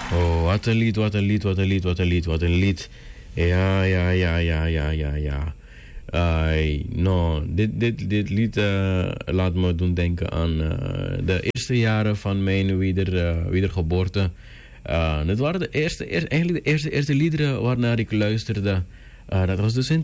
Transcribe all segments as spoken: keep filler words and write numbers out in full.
Oh, wat een lied, wat een lied, wat een lied, wat een lied, wat een lied. Ja, ja, ja, ja, ja, ja, ja. Ai, no, dit, dit, dit lied uh, laat me doen denken aan uh, de eerste jaren van mijn weder, uh, wedergeboorte. Uh, dit waren de eerste, eerste, eigenlijk de eerste, eerste liederen waarnaar ik luisterde. Uh, dat was dus in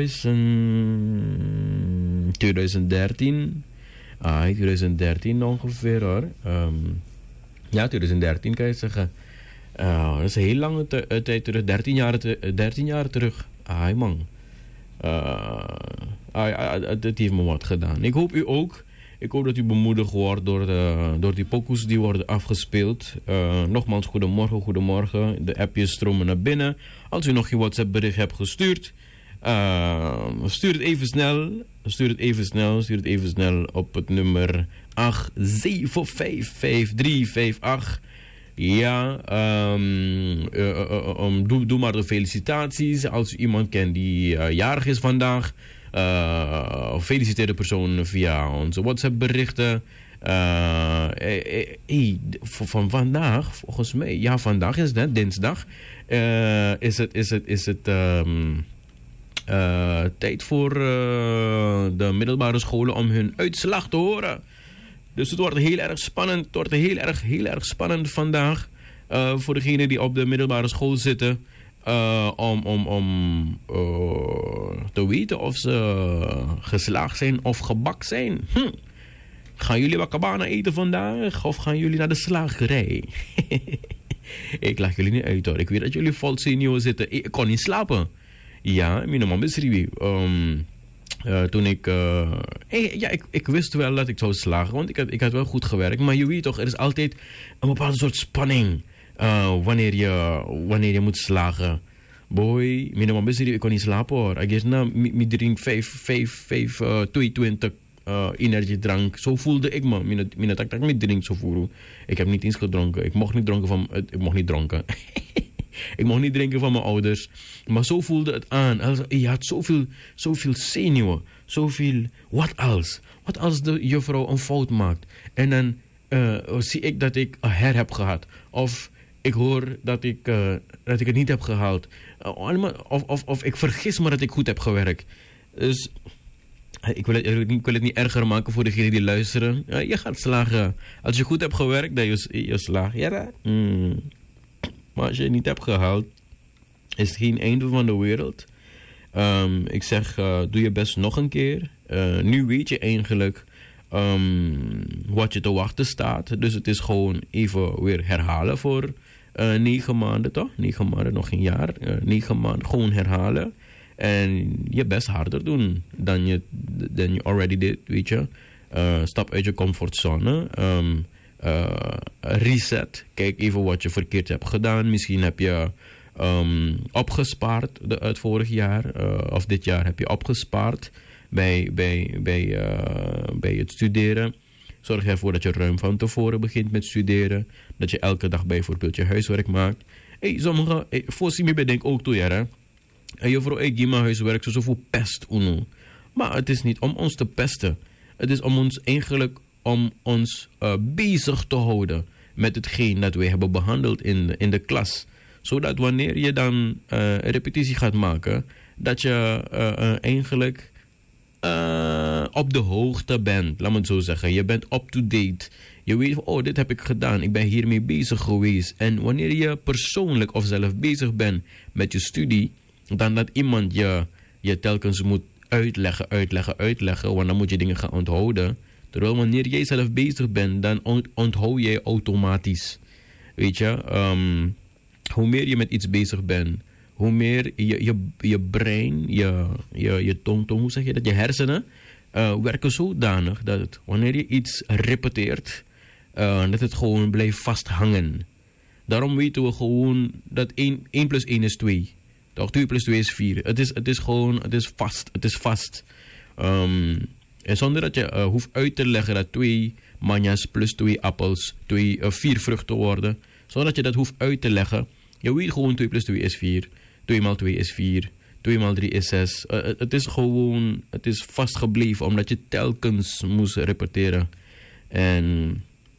tweeduizend, twintig dertien. Ah, twintig dertien ongeveer hoor. Um, ja, twintig dertien kan je zeggen. Uh, dat is een heel lange te- tijd terug. dertien jaar, te- dertien jaar terug. Ai man. Uh, ah, ah, het heeft me wat gedaan. Ik hoop u ook. Ik hoop dat u bemoedigd wordt door, de, door die pokoes die worden afgespeeld. Uh, nogmaals, goedemorgen, goedemorgen. De appjes stromen naar binnen. Als u nog geen WhatsApp bericht hebt gestuurd, uh, stuur het even snel. Stuur het even snel. Stuur het even snel op het nummer acht zeven vijf vijf drie vijf acht. Ja, um, uh, uh, uh, um, doe, doe maar de felicitaties. Als u iemand kent die uh, jarig is vandaag, uh, feliciteer de persoon via onze WhatsApp berichten. Uh, hey, hey, van vandaag, volgens mij, ja, vandaag is het, dinsdag, uh, is het, is het, is het um, uh, tijd voor uh, de middelbare scholen om hun uitslag te horen. Dus het wordt heel erg spannend. Het wordt heel erg, heel erg spannend vandaag. Uh, voor degenen die op de middelbare school zitten. Uh, om om, om uh, te weten of ze geslaagd zijn of gebakt zijn. Hm. Gaan jullie wakabana eten vandaag? Of gaan jullie naar de slagerij? Ik lach jullie niet uit hoor. Ik weet dat jullie vol senioren zitten. Ik kon niet slapen. Ja, mijn man beschreef. Um, Uh, toen ik, uh, hey, ja, ik... Ik wist wel dat ik zou slagen, want ik had, ik had wel goed gewerkt. Maar je weet toch, er is altijd een bepaalde soort spanning uh, wanneer, je, wanneer je moet slagen. Boy, mijn man beschreef, ik kon niet slapen hoor. Ik nou, ik drink vijf, vijf, vijf, uh, tweeëntwintig uh, energiedrank. Zo voelde ik me. Mijn, mijn tak tak niet drink zo voelen. Ik heb niet eens gedronken. Ik mocht niet dronken van, ik mocht niet dronken. Ik mocht niet drinken van mijn ouders. Maar zo voelde het aan. Also, je had zoveel, zoveel zenuwen. Zoveel... Wat als? Wat als de juffrouw een fout maakt? En dan uh, zie ik dat ik een her heb gehad. Of ik hoor dat ik, uh, dat ik het niet heb gehaald. Uh, of, of, of ik vergis me dat ik goed heb gewerkt. Dus... Ik wil, het, ik wil het niet erger maken voor degenen die luisteren. Uh, je gaat slagen. Als je goed hebt gewerkt, dan je, je slaagt. Ja, mm. Maar als je het niet hebt gehaald, is het geen einde van de wereld. Um, ik zeg, uh, doe je best nog een keer. Uh, nu weet je eigenlijk um, wat je te wachten staat. Dus het is gewoon even weer herhalen voor uh, negen maanden, toch? Negen maanden, nog een jaar. Uh, negen maanden, gewoon herhalen. En je best harder doen dan je, dan je already did, weet je. Uh, stap uit je comfortzone. Um, Uh, reset. Kijk even wat je verkeerd hebt gedaan. Misschien heb je um, opgespaard de, uit vorig jaar. Uh, of dit jaar heb je opgespaard bij, bij, bij, uh, bij het studeren. Zorg ervoor dat je ruim van tevoren begint met studeren. Dat je elke dag bijvoorbeeld je huiswerk maakt. Hey, sommige, hey, voorzien me bedenk ook toe, ja. En je vrouw, ik geef mijn huiswerk zo zoveel pest, uno. Maar het is niet om ons te pesten. Het is om ons eigenlijk om ons uh, bezig te houden met hetgeen dat wij hebben behandeld in de, in de klas. Zodat wanneer je dan uh, een repetitie gaat maken, dat je uh, uh, eigenlijk uh, op de hoogte bent. Laat me het zo zeggen. Je bent up-to-date. Je weet van, oh, dit heb ik gedaan. Ik ben hiermee bezig geweest. En wanneer je persoonlijk of zelf bezig bent met je studie, dan dat iemand je, je telkens moet uitleggen, uitleggen, uitleggen. Want dan moet je dingen gaan onthouden. Terwijl wanneer jij zelf bezig bent, dan onthoud jij automatisch. Weet je, um, hoe meer je met iets bezig bent, hoe meer je, je, je brein, je, je, je tong, tong, hoe zeg je dat, je hersenen uh, werken zodanig dat het, wanneer je iets repeteert, uh, dat het gewoon blijft vasthangen. Daarom weten we gewoon dat één plus één is twee. Toch, twee plus twee is vier. Het is, het is gewoon, het is vast, het is vast. Um, En zonder dat je uh, hoeft uit te leggen dat twee manjas plus twee appels twee, uh, vier vruchten worden. Zonder dat je dat hoeft uit te leggen. Je weet gewoon twee plus twee is vier. twee maal twee is vier. twee maal drie is zes. Uh, het is gewoon, het is vastgebleven omdat je telkens moest repeteren. En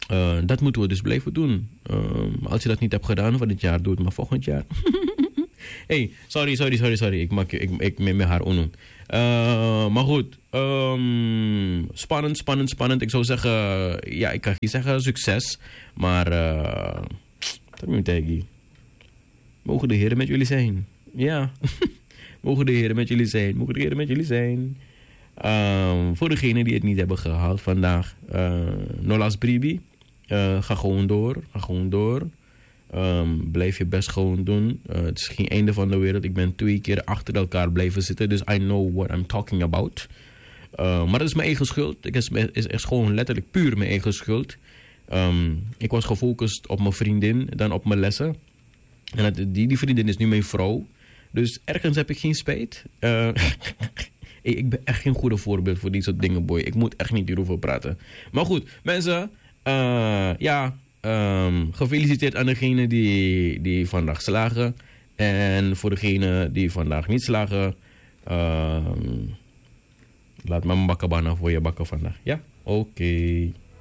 Uh, dat moeten we dus blijven doen. Uh, als je dat niet hebt gedaan voor dit jaar, doe het maar volgend jaar. hey, sorry, sorry, sorry, sorry. Ik maak ik, ik met mijn haar onnoem. Uh, maar goed. Um, spannend, spannend, spannend. Ik zou zeggen, ja, ik kan niet zeggen succes. Maar, uh, dat moet ik mogen de heren met jullie zijn. Ja, mogen de heren met jullie zijn. Mogen de heren met jullie zijn. Um, voor degenen die het niet hebben gehaald vandaag. Uh, Nolas Bribi. Uh, ga gewoon door. Ga gewoon door. Um, blijf je best gewoon doen. Uh, het is geen einde van de wereld. Ik ben twee keer achter elkaar blijven zitten. Dus I know what I'm talking about. Uh, maar dat is mijn eigen schuld. Het is, is, is gewoon letterlijk puur mijn eigen schuld. Um, ik was gefocust op mijn vriendin dan op mijn lessen. En het, die, die vriendin is nu mijn vrouw. Dus ergens heb ik geen spijt. Uh, ik ben echt geen goede voorbeeld voor die soort dingen, boy. Ik moet echt niet hierover praten. Maar goed, mensen. Uh, ja, um, gefeliciteerd aan degenen die, die vandaag slagen. En voor degenen die vandaag niet slagen. Uh, laat me mijn bakken bannen voor je bakken vandaag. Ja, oké. Okay.